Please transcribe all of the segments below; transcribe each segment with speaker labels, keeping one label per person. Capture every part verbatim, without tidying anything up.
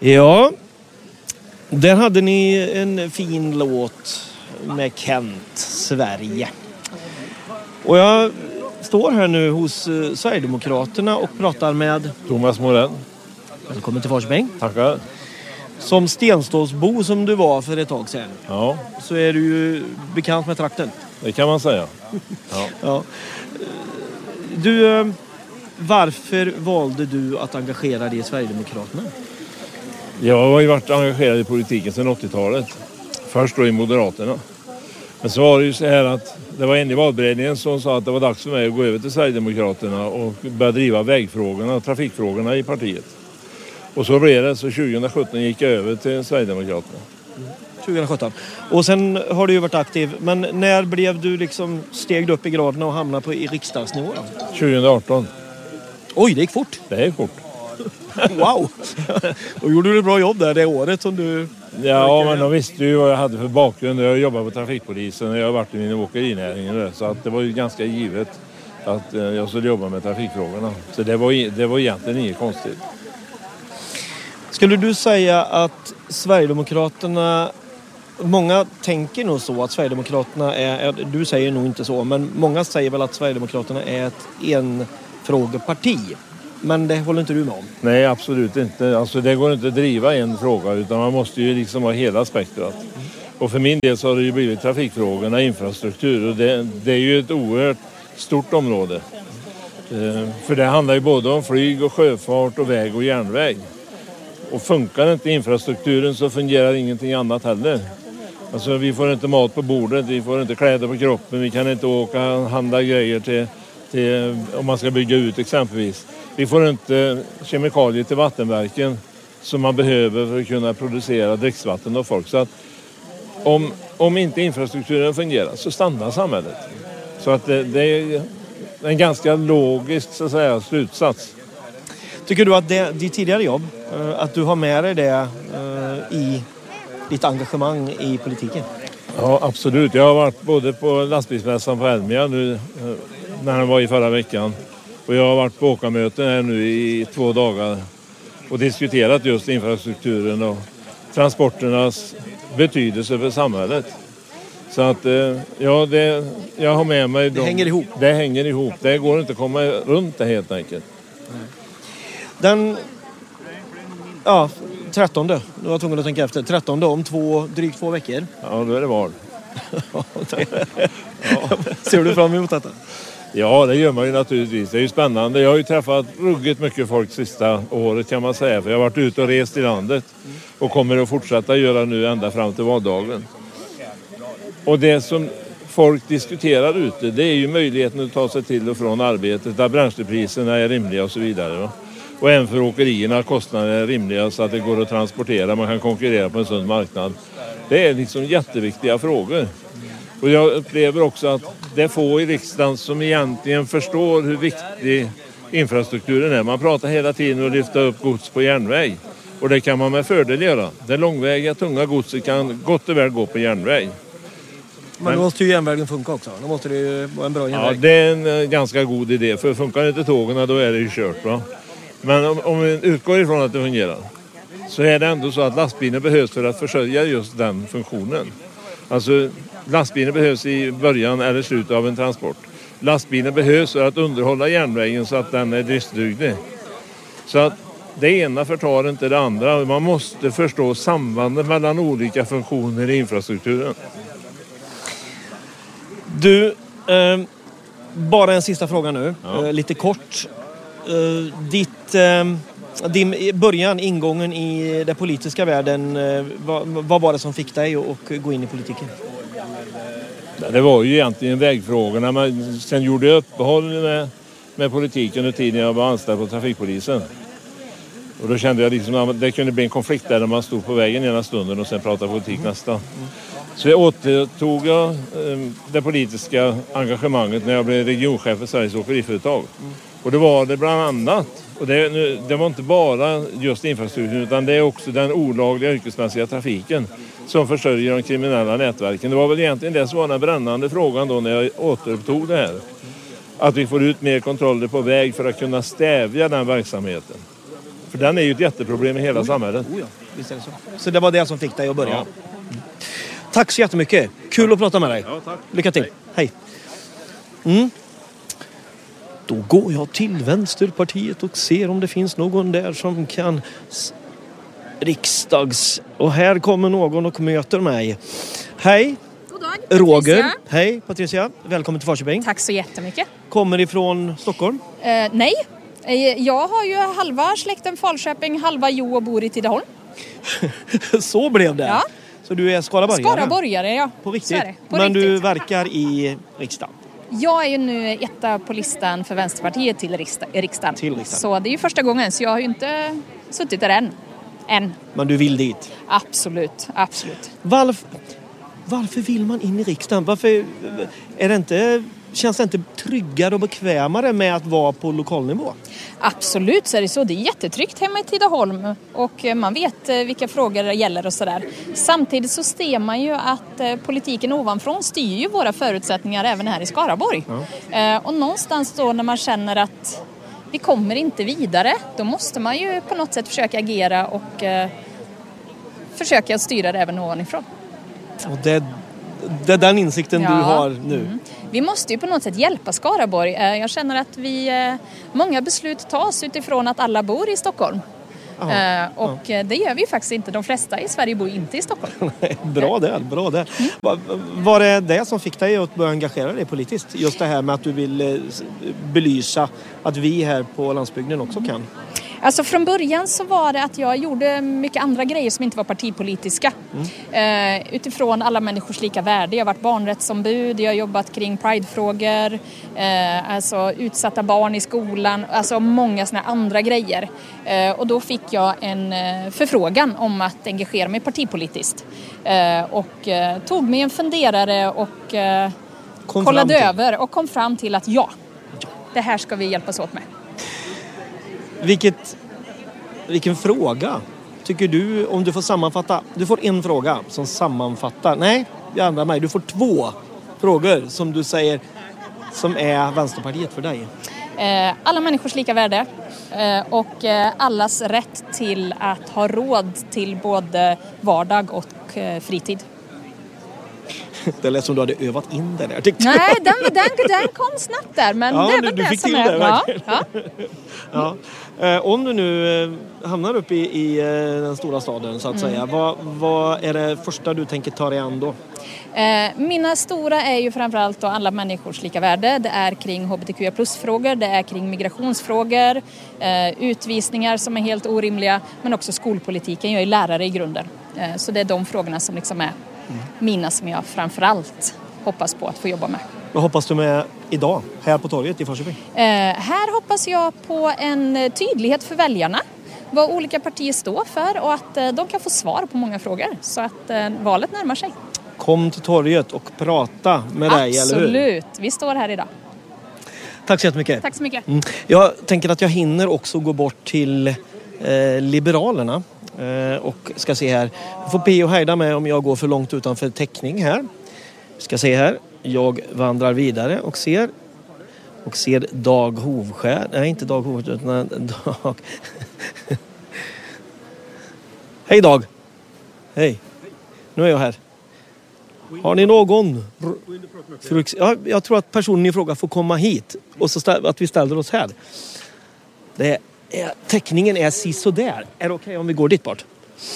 Speaker 1: Ja, där hade ni en fin låt med Kent, Sverige. Och jag står här nu hos eh, Sverigedemokraterna och pratar med
Speaker 2: Thomas Morell.
Speaker 1: Välkommen till Farsbäng.
Speaker 2: Tackar.
Speaker 1: Som Stenstålsbo som du var för ett tag sedan,
Speaker 2: Ja,
Speaker 1: så är du ju bekant med trakten.
Speaker 2: det kan man säga. Ja.
Speaker 1: Ja. Du, eh, varför valde du att engagera dig i Sverigedemokraterna?
Speaker 2: Jag har ju varit engagerad i politiken sedan åttiotalet. Först då i Moderaterna. Men så var det ju så här att det var en i valberedningen som sa att det var dags för mig att gå över till Sverigedemokraterna och börja driva vägfrågorna, trafikfrågorna i partiet. Och så blev det, så tjugohundrasjutton gick jag över till Sverigedemokraterna.
Speaker 1: tjugohundrasjutton. Och sen har du ju varit aktiv. Men när blev du liksom steg upp i graden och hamnade på i riksdagsnivå då?
Speaker 2: tjugohundraarton.
Speaker 1: Oj, det gick fort.
Speaker 2: Det är fort.
Speaker 1: Wow! Och gjorde du ett bra jobb där det året som du...
Speaker 2: Ja, men de visste ju vad jag hade för bakgrund. Jag jobbade på trafikpolisen och jag har varit i min åkerinäringen. Så att det var ju ganska givet att jag skulle jobba med trafikfrågorna. Så det var, det var egentligen inget konstigt.
Speaker 1: Skulle du säga att Sverigedemokraterna... Många tänker nog så att Sverigedemokraterna är... Du säger nog inte så, men många säger väl att Sverigedemokraterna är ett enfrågeparti. Men det håller inte du med om?
Speaker 2: Nej, absolut inte. Alltså det går inte att driva en fråga, utan man måste ju liksom ha hela spektrat. Mm. Och för min del så har det ju blivit trafikfrågorna, infrastruktur. Och det, det är ju ett oerhört stort område. Eh, för det handlar ju både om flyg och sjöfart och väg och järnväg. Och funkar inte infrastrukturen så fungerar ingenting annat heller. Alltså vi får inte mat på bordet, vi får inte kläder på kroppen, vi kan inte åka och handla grejer till, till om man ska bygga ut exempelvis. Vi får inte kemikalier till vattenverken som man behöver för att kunna producera dricksvatten och folk. Så att om, om inte infrastrukturen fungerar så stannar samhället. Så att det, det är en ganska logisk så att säga, slutsats.
Speaker 1: Tycker du att det, ditt tidigare jobb, att du har med dig det i ditt engagemang i politiken?
Speaker 2: Ja, absolut. Jag har varit både på lastbilsmässan på Elmia nu när den var i förra veckan. Och jag har varit på åkarmöten här nu i två dagar och diskuterat just infrastrukturen och transporternas betydelse för samhället. Så att ja, det, jag har med mig...
Speaker 1: Det de, hänger ihop.
Speaker 2: Det hänger ihop. Det går inte att komma runt det helt enkelt.
Speaker 1: Den... Ja, trettonde. Du var tvungen att tänka efter. trettonde om två, drygt två veckor.
Speaker 2: Ja, då är det val.
Speaker 1: Ja. Ser du fram emot detta?
Speaker 2: Ja, det gör man ju naturligtvis. Det är ju spännande. Jag har ju träffat ruggigt mycket folk sista året kan man säga. För jag har varit ute och rest i landet. Och kommer att fortsätta göra nu ända fram till valdagen. Och det som folk diskuterar ute, det är ju möjligheten att ta sig till och från arbetet. Där bränslepriserna är rimliga och så vidare. Va? Och även för åkerierna kostnaderna är rimliga så att det går att transportera. Man kan konkurrera på en sund marknad. Det är liksom jätteviktiga frågor. Och jag upplever också att det är få i riksdagen som egentligen förstår hur viktig infrastrukturen är. Man pratar hela tiden om att lyfta upp gods på järnväg. Och det kan man med fördel göra. Det långväga, tunga godset kan gott och väl gå på järnväg.
Speaker 1: Men då måste ju järnvägen funka också. Då måste det ju vara en bra järnväg.
Speaker 2: Ja, det är en uh, ganska god idé. För funkar inte tågen då är det ju kört. Va? Men om, om vi utgår ifrån att det fungerar så är det ändå så att lastbilen behövs för att försörja just den funktionen. Alltså lastbilen behövs i början eller slutet av en transport. Lastbilen behövs för att underhålla järnvägen så att den är driftsduglig. Så att det ena förtar inte det andra. Man måste förstå sambandet mellan olika funktioner i infrastrukturen.
Speaker 1: Du, eh, bara en sista fråga nu.
Speaker 2: Ja.
Speaker 1: Eh, lite kort. Eh, ditt... Eh, Din början, ingången i den politiska världen, vad, vad var det som fick dig att gå in i politiken?
Speaker 2: Det var ju egentligen vägfrågorna. Men sen gjorde jag uppehåll med, med politiken under tiden jag var anställd på trafikpolisen. Och då kände jag liksom att det kunde bli en konflikt där när man stod på vägen ena stunden och sen pratade politik nästa. Mm. Så jag återtog jag eh, det politiska engagemanget när jag blev regionchef för Sveriges åkeriföretag. Mm. Och det var det bland annat. Och det, det var inte bara just infrastrukturen utan det är också den olagliga yrkesmässiga trafiken som försörjer de kriminella nätverken. Det var väl egentligen det som var den brännande frågan då när jag återupptog det här. Att vi får ut mer kontroller på väg för att kunna stävja den verksamheten. För den är ju ett jätteproblem i hela
Speaker 1: oh,
Speaker 2: samhället.
Speaker 1: Oh ja, visst är det så. Så det var det som fick dig att börja.
Speaker 2: Ja.
Speaker 1: Mm. Tack så jättemycket. Kul att prata med dig.
Speaker 2: Ja, tack.
Speaker 1: Lycka till. Hej. Hej. Mm. Då går jag till Vänsterpartiet och ser om det finns någon där som kan riksdags... Och här kommer någon och möter mig. Hej.
Speaker 3: God dag,
Speaker 1: Roger.
Speaker 3: Patricia.
Speaker 1: Hej Patricia. Välkommen till Falköping.
Speaker 3: Tack så jättemycket.
Speaker 1: Kommer ifrån Stockholm?
Speaker 3: Eh, nej, eh, jag har ju halva släkten Falköping, halva Jo och bor i Tidaholm.
Speaker 1: Så blev det.
Speaker 3: Ja.
Speaker 1: Så du är skaraborgare?
Speaker 3: Skaraborgare, ja.
Speaker 1: På riktigt?
Speaker 3: På
Speaker 1: Men
Speaker 3: riktigt.
Speaker 1: du verkar i riksdagen?
Speaker 3: Jag är ju nu etta på listan för Vänsterpartiet till riksdag, riksdagen.
Speaker 1: Till riksdagen.
Speaker 3: Så det är ju första gången, så jag har ju inte suttit där än. Än.
Speaker 1: Men du vill dit?
Speaker 3: Absolut, absolut.
Speaker 1: Varför, varför vill man in i riksdagen? Varför är det inte, känns det inte tryggare och bekvämare med att vara på lokalnivå?
Speaker 3: Absolut, så är det så. Det är jättetryggt hemma i Tidaholm och man vet vilka frågor det gäller och sådär. Samtidigt så ser man ju att politiken ovanifrån styr ju våra förutsättningar även här i Skaraborg. Ja. Och någonstans då när man känner att vi kommer inte vidare, då måste man ju på något sätt försöka agera och eh, försöka styra det även ovanifrån.
Speaker 1: Och det, det är den insikten
Speaker 3: ja.
Speaker 1: du har nu?
Speaker 3: Mm. Vi måste ju på något sätt hjälpa Skaraborg. Jag känner att vi, många beslut tas utifrån att alla bor i Stockholm. Aha, och ja. Det gör vi ju faktiskt inte. De flesta i Sverige bor inte i Stockholm.
Speaker 1: Bra där, bra där. Mm. Var, var det det som fick dig att börja engagera dig politiskt? Just det här med att du vill belysa att vi här på landsbygden också kan?
Speaker 3: Alltså från början så var det att jag gjorde mycket andra grejer som inte var partipolitiska. Mm. Uh, utifrån alla människors lika värde. Jag har varit barnrättsombud, jag har jobbat kring pridefrågor, uh, alltså utsatta barn i skolan, alltså många såna andra grejer. Uh, och då fick jag en uh, förfrågan om att engagera mig partipolitiskt. Uh, och uh, tog mig en funderare och uh, kollade över och kom fram till att ja, det här ska vi hjälpas åt med.
Speaker 1: Vilket, vilken fråga tycker du, om du får sammanfatta, du får en fråga som sammanfattar, nej, jag ändrar mig, du får två frågor som du säger som är Vänsterpartiet för dig.
Speaker 3: Eh, alla människors lika värde eh, och eh, allas rätt till att ha råd till både vardag och eh, fritid.
Speaker 1: Det lät som du hade övat in det där, tyckte
Speaker 3: Nej,
Speaker 1: jag.
Speaker 3: den, den, den kom snabbt där, men
Speaker 1: ja,
Speaker 3: det är
Speaker 1: du,
Speaker 3: väl
Speaker 1: du
Speaker 3: det
Speaker 1: fick
Speaker 3: som
Speaker 1: till
Speaker 3: är...
Speaker 1: Det,
Speaker 3: ja, ja.
Speaker 1: ja. Eh, om du nu eh, hamnar uppe i, i eh, den stora staden så att mm. säga, vad, vad är det första du tänker ta dig an då?
Speaker 3: Eh, mina stora är ju framförallt då alla människors lika värde. Det är kring hbtq plus-frågor, det är kring migrationsfrågor, eh, utvisningar som är helt orimliga, men också skolpolitiken. Jag är lärare i grunden. Eh, så det är de frågorna som liksom är mm. mina som jag framförallt hoppas på att få jobba med.
Speaker 1: Vad hoppas du med idag, här på torget i Falköping?
Speaker 3: Eh, här hoppas jag på en tydlighet för väljarna. Vad olika partier står för och att eh, de kan få svar på många frågor. Så att eh, valet närmar sig.
Speaker 1: Kom till torget och prata med dig, eller hur?
Speaker 3: Absolut, vi står här idag.
Speaker 1: Tack så jättemycket.
Speaker 3: Tack så mycket.
Speaker 1: Mm. Jag tänker att jag hinner också gå bort till eh, Liberalerna. Eh, och ska se här. Jag får be och hejda med om jag går för långt utanför täckning här. Ska se här. Jag vandrar vidare och ser och ser Dag Hovskär. Nej, inte Dag Hovskär utan Dag. Hej Dag. Hej. Nu är jag här. Har ni någon? Ja, jag tror att personen i fråga får komma hit och så stä- att vi ställer oss här. Det är, täckningen är sisådär. Är det okej okay om vi går dit bort?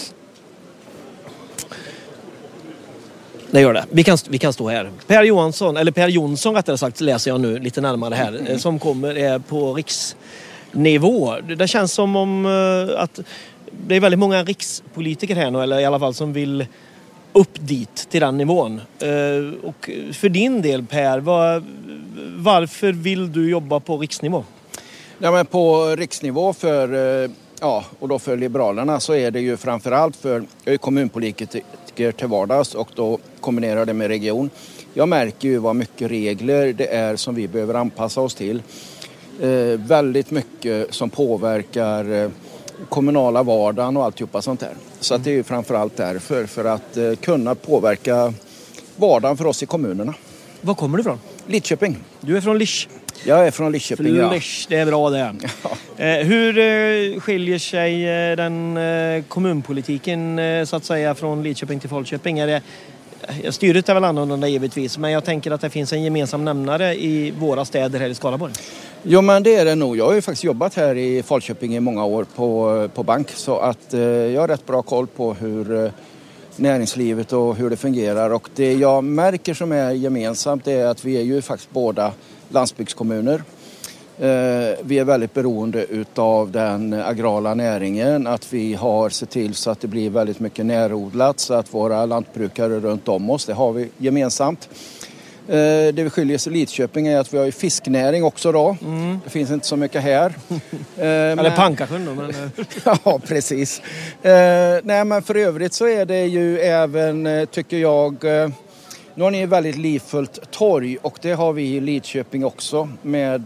Speaker 1: Det gör det. Vi kan, vi kan stå här. Per Johansson, eller Per Jonsson rättare sagt, läser jag nu lite närmare här, mm. som kommer är på riksnivå. Det känns som om uh, att det är väldigt många rikspolitiker här nu, eller i alla fall som vill upp dit till den nivån. Uh, och för din del Per, var, varför vill du jobba på riksnivå?
Speaker 4: Ja, men på riksnivå för, ja, och då för Liberalerna så är det ju framförallt för kommunpolitiker till vardags och då kombinerar det med region. Jag märker ju vad mycket regler det är som vi behöver anpassa oss till. Eh, väldigt mycket som påverkar eh, kommunala vardagen och alltihopa sånt där. Så att det är ju framförallt därför, för att eh, kunna påverka vardagen för oss i kommunerna.
Speaker 1: Var kommer du ifrån?
Speaker 4: Lidköping.
Speaker 1: Du är från Lisch.
Speaker 4: Jag är från Lidköping, ja.
Speaker 1: Flysch, det är bra det.
Speaker 4: Ja.
Speaker 1: Eh, hur eh, skiljer sig eh, den eh, kommunpolitiken eh, så att säga från Lidköping till Falköping? Är det, eh, styret är väl annorlunda givetvis, men jag tänker att det finns en gemensam nämnare i våra städer här i Skaraborg.
Speaker 4: Jo, men det är det nog. Jag har ju faktiskt jobbat här i Falköping i många år på, på bank, så att eh, jag har rätt bra koll på hur eh, näringslivet och hur det fungerar. Och det jag märker som är gemensamt är att vi är ju faktiskt båda landsbygdskommuner. Vi är väldigt beroende utav den agrala näringen, att vi har sett till så att det blir väldigt mycket närodlat, så att våra lantbrukare runt om oss, det har vi gemensamt. Det vi skiljer sig i Lidköping är att vi har ju fisknäring också då. Mm. Det finns inte så mycket här.
Speaker 1: Eller men... Pankasjön då. Men...
Speaker 4: ja, precis. Nej, men för övrigt så är det ju även, tycker jag... Nu har ni ett väldigt livfullt torg, och det har vi i Lidköping också med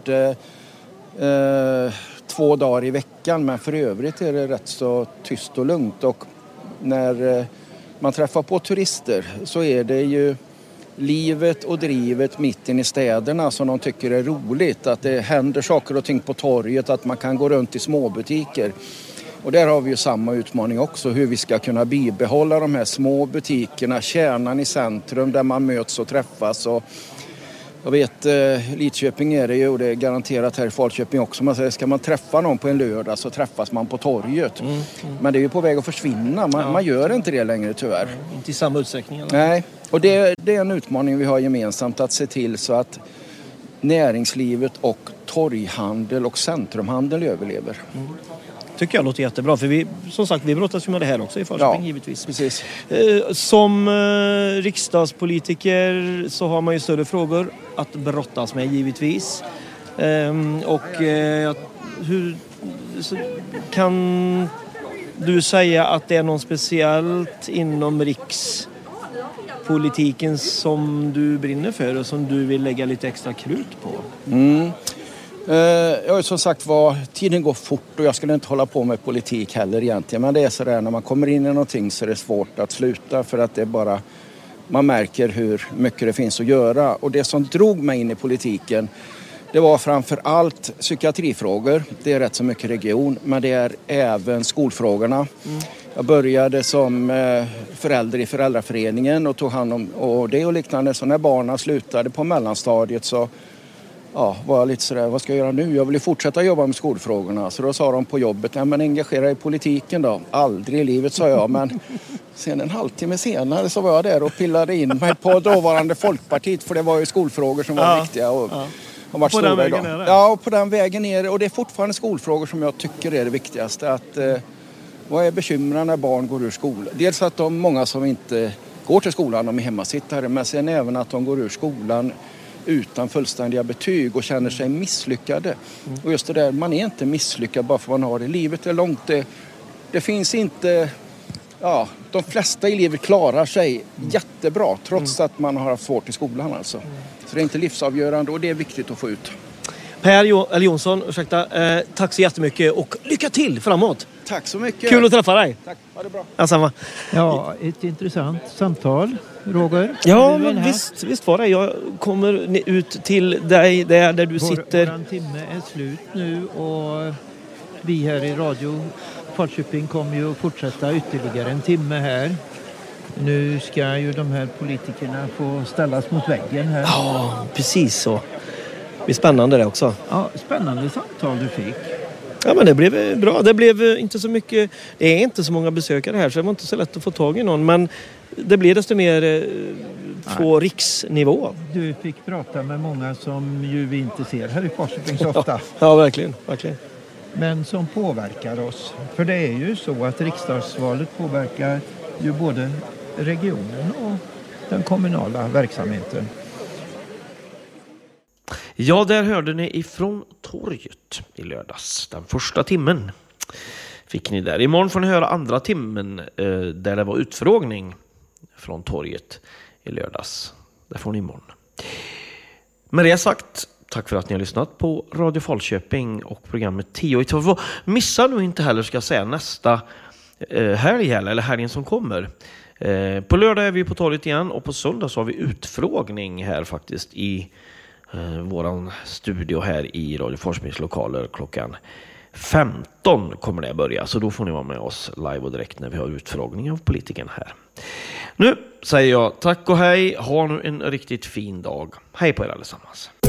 Speaker 4: eh, två dagar i veckan. Men för övrigt är det rätt så tyst och lugnt, och när eh, man träffar på turister så är det ju livet och drivet mitt in i städerna som de tycker är roligt. Att det händer saker och ting på torget, att man kan gå runt i småbutiker. Och där har vi ju samma utmaning också, hur vi ska kunna bibehålla de här små butikerna, kärnan i centrum där man möts och träffas. Och jag vet, eh, Lidköping är det ju, och det är garanterat här i Falköping också. Man säger, ska man träffa någon på en lördag så träffas man på torget. Mm, mm. Men det är ju på väg att försvinna, man, ja. man gör inte det längre tyvärr.
Speaker 1: Nej, inte i samma utsträckning. Eller?
Speaker 4: Nej, och det, det är en utmaning vi har gemensamt, att se till så att näringslivet och torghandel och centrumhandel överlever. Mm.
Speaker 1: Tycker jag låter jättebra, för vi, som sagt, vi brottas ju med det här också i Falköping, ja, givetvis.
Speaker 4: Precis.
Speaker 1: Som riksdagspolitiker så har man ju större frågor att brottas med, givetvis. Och hur kan du säga att det är något speciellt inom rikspolitiken som du brinner för och som du vill lägga lite extra krut på?
Speaker 4: Mm. Jag har som sagt var, tiden går fort och jag skulle inte hålla på med politik heller egentligen. Men det är så där, när man kommer in i någonting så är det svårt att sluta, för att det är bara, man märker hur mycket det finns att göra. Och det som drog mig in i politiken, det var framför allt psykiatrifrågor. Det är rätt så mycket region, men det är även skolfrågorna. Mm. Jag började som förälder i föräldraföreningen och tog hand om och det och liknande. Så när barnen slutade på mellanstadiet så ja, var jag lite sådär, vad ska jag göra nu? Jag vill ju fortsätta jobba med skolfrågorna. Så då sa de på jobbet, ja men engagera i politiken då. Aldrig i livet, sa jag. Men sen en halvtimme senare så var jag där och pillade in mig på dåvarande Folkpartiet. För det var ju skolfrågor som var ja, viktiga. Och,
Speaker 1: ja.
Speaker 4: och var
Speaker 1: på den vägen är det?
Speaker 4: Ja, och på den vägen är det. Och det är fortfarande skolfrågor som jag tycker är det viktigaste. Att, eh, vad är bekymren när barn går ur skolan? Dels att de, många som inte går till skolan, de är hemmasittare. Men sen även att de går ur skolan utan fullständiga betyg och känner sig misslyckade. Mm. Och just det där, man är inte misslyckad bara för att man har det. Livet är långt. Det, det finns inte... Ja, de flesta i livet klarar sig mm. jättebra trots mm. att man har haft svårt i skolan alltså. Mm. Så det är inte livsavgörande och det är viktigt att få ut.
Speaker 1: Per jo- eller Jonsson, ursäkta. Eh, tack så jättemycket och lycka till framåt.
Speaker 4: Tack så mycket.
Speaker 1: Kul att träffa dig.
Speaker 4: Tack, ha det bra.
Speaker 1: Ja, samma.
Speaker 5: Ja, ett intressant samtal, Roger.
Speaker 1: Ja, men visst, visst var det. Jag kommer ut till dig där, där du Vår, sitter.
Speaker 5: Våran timme är slut nu och vi här i Radio Falköping kommer ju att fortsätta ytterligare en timme här. Nu ska ju de här politikerna få ställas mot väggen här.
Speaker 1: Ja, precis så. Det blir spännande det också.
Speaker 5: Ja, spännande samtal du fick.
Speaker 1: Ja, men det blev bra. Det blev inte så mycket... Det är inte så många besökare här så det var inte så lätt att få tag i någon. Men det blir desto mer eh, på Nej. riksnivå.
Speaker 5: Du fick prata med många som ju vi inte ser här i Falköping så ofta.
Speaker 1: Ja, ja, verkligen, verkligen.
Speaker 5: Men som påverkar oss. För det är ju så att riksdagsvalet påverkar ju både regionen och den kommunala verksamheten.
Speaker 6: Ja, där hörde ni ifrån torget i lördags. Den första timmen fick ni där. Imorgon får ni höra andra timmen eh, där det var utfrågning från torget i lördags. Det får ni imorgon. Med det sagt, tack för att ni har lyssnat på Radio Falköping och programmet tio i två. Missa nu inte heller, ska jag säga, nästa eh, helg eller helgen som kommer. Eh, på lördag är vi på torget igen och på söndag så har vi utfrågning här faktiskt i eh, våran studio här i Radio Forskningslokaler klockan femton kommer det börja. Så då får ni vara med oss live och direkt när vi har utfrågning av politikern här. Nu säger jag tack och hej. Ha nu en riktigt fin dag. Hej på er allesammans.